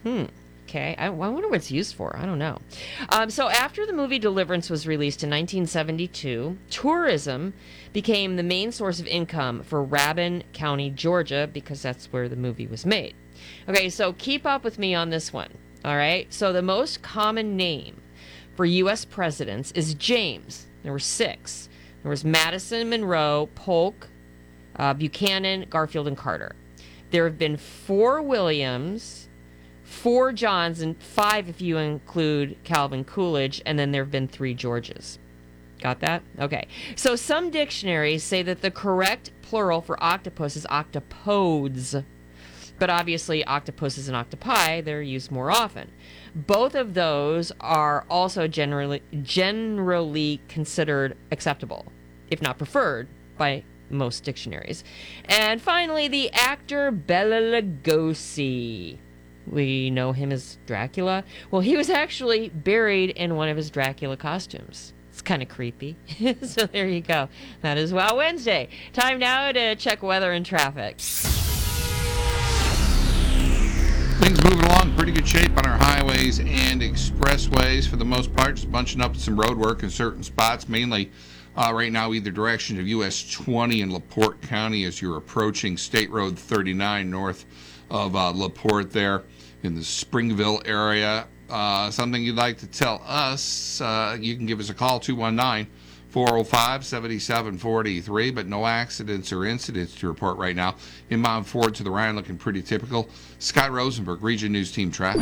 Okay, I wonder what it's used for. I don't know. So after the movie Deliverance was released in 1972, tourism became the main source of income for Rabun County, Georgia, because that's where the movie was made. Okay, so keep up with me on this one. All right, so the most common name for U.S. presidents is James. There were 6. There was Madison, Monroe, Polk, Buchanan, Garfield, and Carter. There have been 4 Williams, 4 Johns, and 5 if you include Calvin Coolidge, and then there have been 3 Georges. Got that? Okay. So some dictionaries say that the correct plural for octopus is octopodes, but obviously octopuses and octopi, they're used more often. Both of those are also generally considered acceptable, if not preferred, by most dictionaries. And finally, the actor Bela Lugosi. We know him as Dracula. Well, he was actually buried in one of his Dracula costumes. It's kind of creepy. So there you go. That is Wow Wednesday. Time now to check weather and traffic. Things moving along pretty good shape on our highways and expressways for the most part. Just bunching up some road work in certain spots, mainly right now either direction of US 20 in LaPorte County as you're approaching State Road 39 north of LaPorte there in the Springville area. Something you'd like to tell us, you can give us a call, 219-405-7743, but no accidents or incidents to report right now. Inbound Ford to the Ryan looking pretty typical. Scott Rosenberg, Region News Team Traffic.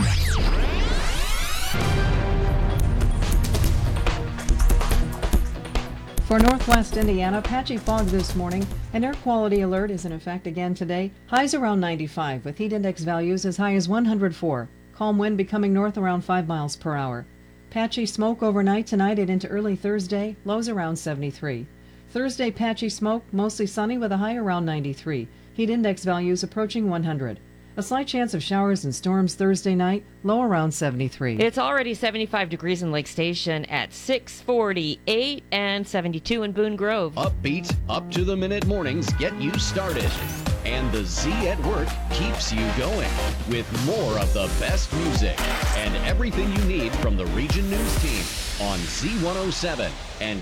For northwest Indiana, patchy fog this morning. An air quality alert is in effect again today. Highs around 95 with heat index values as high as 104. Calm wind becoming north around 5 miles per hour. Patchy smoke overnight tonight and into early Thursday, lows around 73. Thursday, patchy smoke, mostly sunny with a high around 93. Heat index values approaching 100. A slight chance of showers and storms Thursday night, low around 73. It's already 75 degrees in Lake Station at 6:48 and 72 in Boone Grove. Upbeat, up-to-the-minute mornings get you started. And the Z at Work keeps you going with more of the best music and everything you need from the Region News team on Z107 and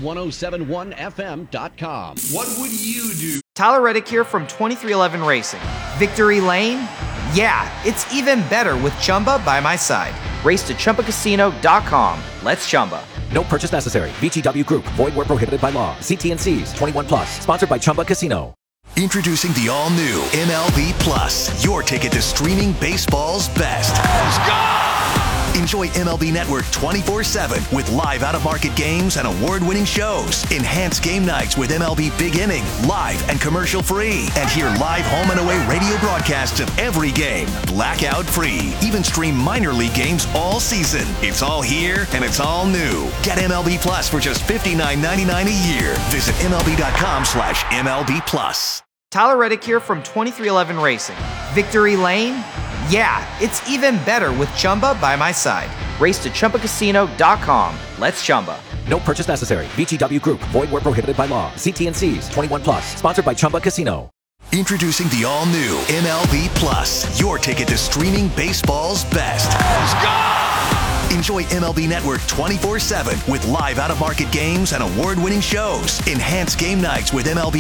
Z1071FM.com. What would you do? Tyler Reddick here from 2311 Racing. Victory Lane? Yeah, it's even better with Chumba by my side. Race to ChumbaCasino.com. Let's Chumba. No purchase necessary. VGW Group. Void where prohibited by law. See T&Cs. 21 plus. Sponsored by Chumba Casino. Introducing the all-new MLB Plus, your ticket to streaming baseball's best. Let's go! Enjoy MLB Network 24/7 with live out-of-market games and award-winning shows. Enhance game nights with MLB Big Inning, live and commercial-free. And hear live home and away radio broadcasts of every game, blackout-free. Even stream minor league games all season. It's all here and it's all new. Get MLB Plus for just $59.99 a year. Visit MLB.com/MLB Plus. Tyler Reddick here from 2311 Racing. Victory Lane? Yeah, it's even better with Chumba by my side. Race to ChumbaCasino.com. Let's Chumba. No purchase necessary. VGW Group. Void where prohibited by law. See T&Cs. 21 plus. Sponsored by Chumba Casino. Introducing the all-new MLB Plus, your ticket to streaming baseball's best. Let's go! Enjoy MLB Network 24/7 with live out-of-market games and award-winning shows. Enhance game nights with MLB